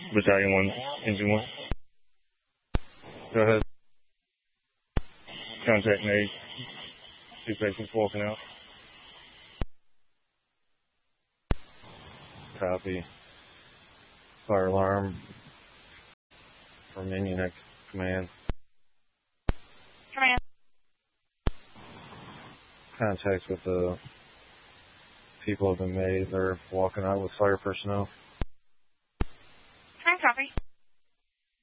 Battalion 1, Engine 1. Go ahead. Contact made. 2 patients walking out. Copy. Fire alarm from Unix command. Command. Contacts with the people have been made. They're walking out with fire personnel.